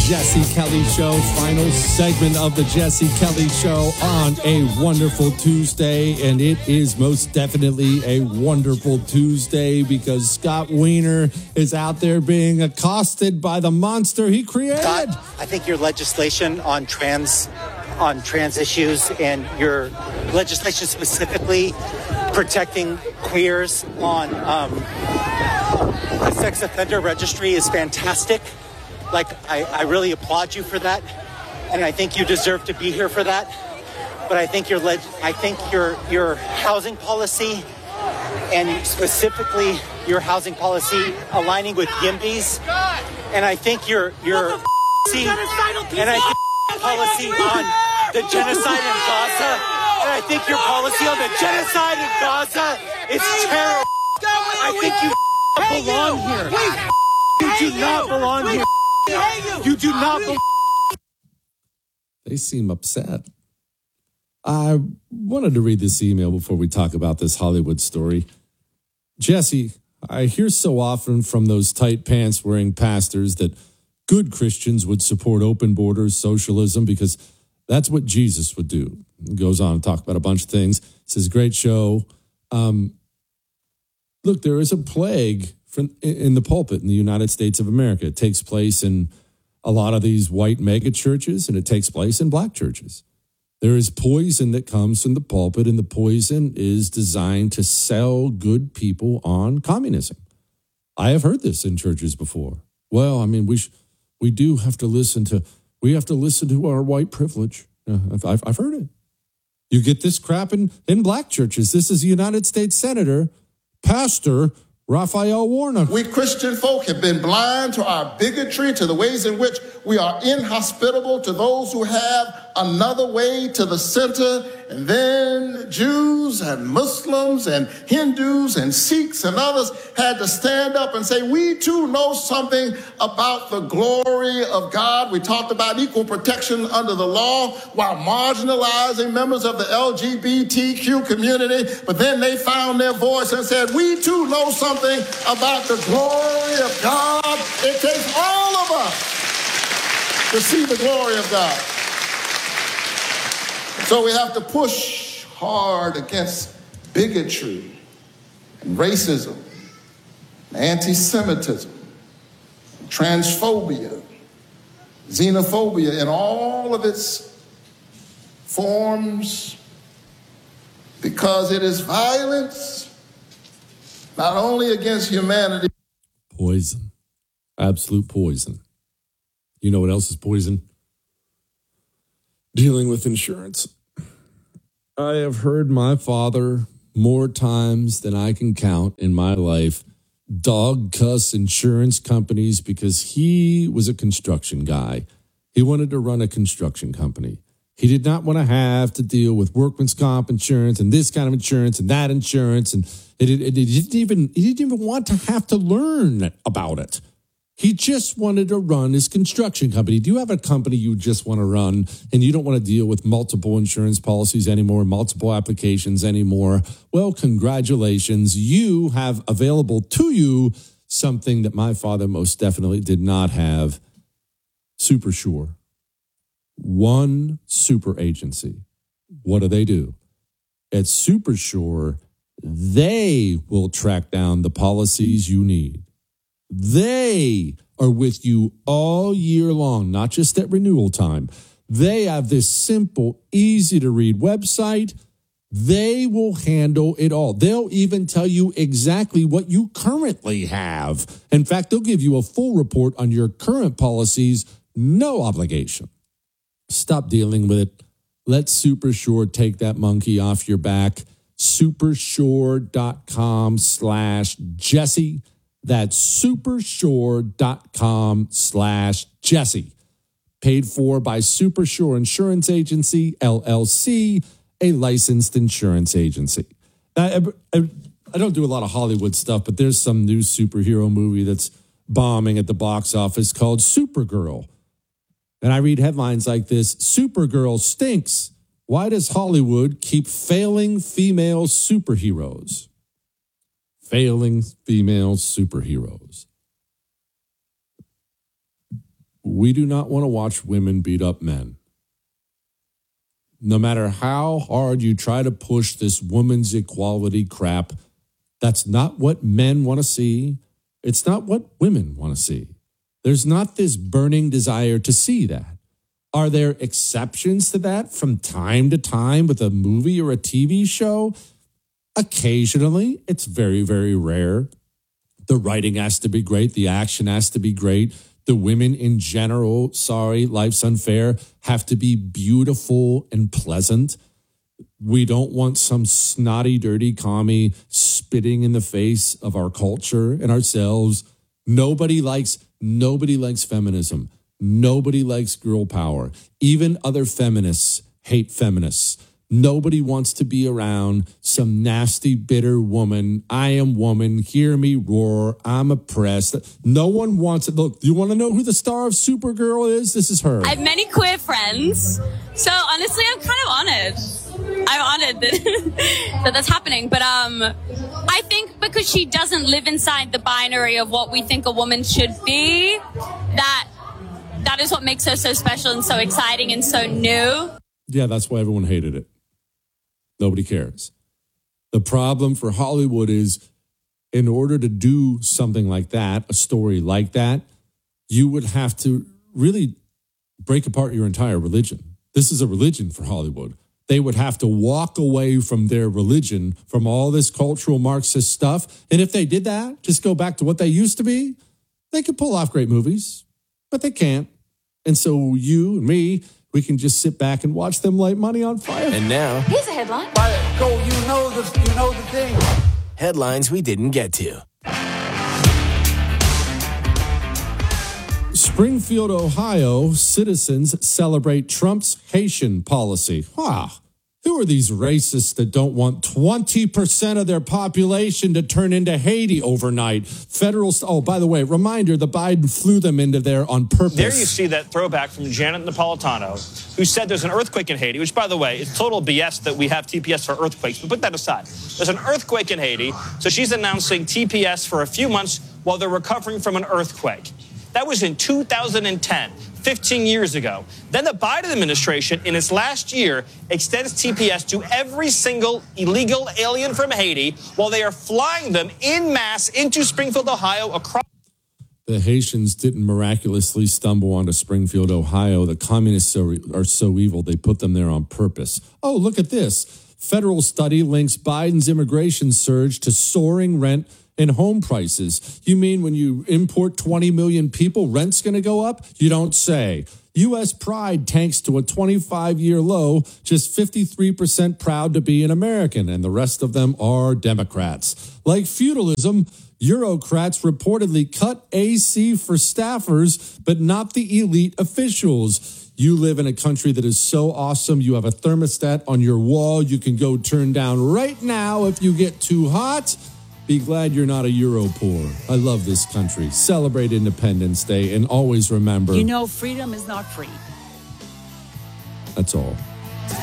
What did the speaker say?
Jesse Kelly Show, final segment of the Jesse Kelly Show on a wonderful Tuesday. And it is most definitely a wonderful Tuesday because Scott Wiener is out there being accosted by the monster he created. Scott, I think your legislation on trans issues and your legislation specifically protecting queers on the sex offender registry is fantastic. Like, I really applaud you for that, and I think you deserve to be here for that. But I think your housing policy, and specifically your housing policy aligning with YIMBYs, and I think your policy on the genocide in Gaza, and I think your policy on the genocide in Gaza is terrible. I think you belong here. You do not belong here. You do not belong. They seem upset. I wanted to read this email before we talk about this Hollywood story. Jesse, I hear so often from those tight pants wearing pastors that good Christians would support open borders, socialism, because that's what Jesus would do. He goes on to talk about a bunch of things. Says, great show. Look, there is a plague in the pulpit in the United States of America. It takes place in a lot of these white mega churches, and it takes place in black churches. There is poison that comes from the pulpit, and the poison is designed to sell good people on communism. I have heard this in churches before. Well, I mean, we do have to listen to our white privilege. I've heard it. You get this crap in black churches. This is a United States Senator, Pastor Raphael Warnock. We Christian folk have been blind to our bigotry, to the ways in which we are inhospitable to those who have another way to the center. And then Jews and Muslims and Hindus and Sikhs and others had to stand up and say, we too know something about the glory of God. We talked about equal protection under the law while marginalizing members of the LGBTQ community. But then they found their voice and said, we too know something about the glory of God. It takes all of us to see the glory of God. So we have to push hard against bigotry and racism, anti-Semitism, transphobia, xenophobia in all of its forms, because it is violence not only against humanity. Poison. Absolute poison. You know what else is poison? Dealing with insurance. I have heard my father more times than I can count in my life dog cuss insurance companies because he was a construction guy. He wanted to run a construction company. He did not want to have to deal with workman's comp insurance and this kind of insurance and that insurance. And he didn't even want to have to learn about it. He just wanted to run his construction company. Do you have a company you just want to run and you don't want to deal with multiple insurance policies anymore, multiple applications anymore? Well, congratulations. You have available to you something that my father most definitely did not have. SuperSure. One super agency. What do? At SuperSure, they will track down the policies you need. They are with you all year long, not just at renewal time. They have this simple, easy to read website. They will handle it all. They'll even tell you exactly what you currently have. In fact, they'll give you a full report on your current policies, no obligation. Stop dealing with it. Let SuperSure take that monkey off your back. SuperSure.com/Jesse. That's supersure.com/Jesse. Paid for by SuperSure Insurance Agency, LLC, a licensed insurance agency. I don't do a lot of Hollywood stuff, but there's some new superhero movie that's bombing at the box office called Supergirl. And I read headlines like this: Supergirl stinks. Why does Hollywood keep failing female superheroes? Failing female superheroes. We do not want to watch women beat up men. No matter how hard you try to push this women's equality crap, that's not what men want to see. It's not what women want to see. There's not this burning desire to see that. Are there exceptions to that from time to time with a movie or a TV show? Occasionally. It's very, very rare. The writing has to be great. The action has to be great. The women in general, sorry, life's unfair, have to be beautiful and pleasant. We don't want some snotty, dirty commie spitting in the face of our culture and ourselves. Nobody likes feminism. Nobody likes girl power. Even other feminists hate feminists. Nobody wants to be around some nasty, bitter woman. I am woman. Hear me roar. I'm oppressed. No one wants it. Look, you want to know who the star of Supergirl is? This is her. I have many queer friends. So honestly, I'm kind of honored. I'm honored that that's happening. But I think because she doesn't live inside the binary of what we think a woman should be, that is what makes her so special and so exciting and so new. Yeah, that's why everyone hated it. Nobody cares. The problem for Hollywood is, in order to do something like that, a story like that, you would have to really break apart your entire religion. This is a religion for Hollywood. They would have to walk away from their religion, from all this cultural Marxist stuff. And if they did that, just go back to what they used to be, they could pull off great movies, but they can't. And so you and me, we can just sit back and watch them light money on fire. And now, Here's a headline. Go, you know the thing. Headlines we didn't get to. Springfield, Ohio, citizens celebrate Trump's Haitian policy. Wow. Who are these racists that don't want 20% of their population to turn into Haiti overnight? Oh, by the way, reminder, the Biden flew them into there on purpose. There you see that throwback from Janet Napolitano, who said there's an earthquake in Haiti, which, by the way, is total BS that we have TPS for earthquakes. But put that aside. There's an earthquake in Haiti, so she's announcing TPS for a few months while they're recovering from an earthquake. That was in 2010, 15 years ago. Then the Biden administration, in its last year, extends TPS to every single illegal alien from Haiti while they are flying them en masse into Springfield, Ohio, across. The Haitians didn't miraculously stumble onto Springfield, Ohio. The communists are so evil, they put them there on purpose. Oh, look at this. Federal study links Biden's immigration surge to soaring rent and home prices. You mean when you import 20 million people, rent's going to go up? You don't say. U.S. pride tanks to a 25-year low, just 53% proud to be an American, and the rest of them are Democrats. Like feudalism, Eurocrats reportedly cut AC for staffers, but not the elite officials. You live in a country that is so awesome. You have a thermostat on your wall you can go turn down right now if you get too hot. Be glad you're not a Euro poor. I love this country. Celebrate Independence Day and always remember, you know, freedom is not free. That's all.